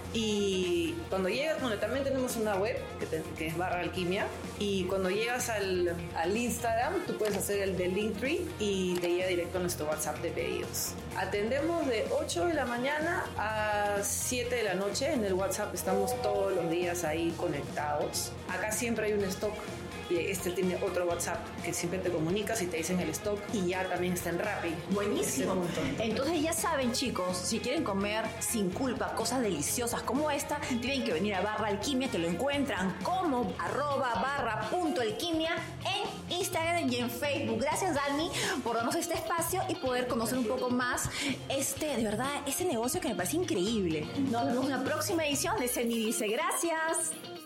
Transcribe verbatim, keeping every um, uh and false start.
Y cuando llegas, bueno, también tenemos una web que, te, que es barra alquimia. Y cuando llegas al, al Instagram, tú puedes hacer el de Linktree y te llega directo a nuestro WhatsApp de pedidos. Atendemos de ocho de la mañana a siete de la noche. En el WhatsApp estamos todos los días ahí conectados. Acá siempre hay un stock. Y este tiene otro WhatsApp que siempre te comunicas y te dicen el stock, y ya también está en Rappi. Buenísimo. Entonces ya saben, chicos, si quieren comer sin culpa cosas deliciosas como esta, tienen que venir a Barra Alquimia, que lo encuentran como arroba barra punto alquimia en Instagram y en Facebook. Gracias, Dani, por darnos este espacio y poder conocer un poco más este, de verdad, este negocio que me parece increíble. Nos vemos en la próxima edición de Ceni Dice. Gracias.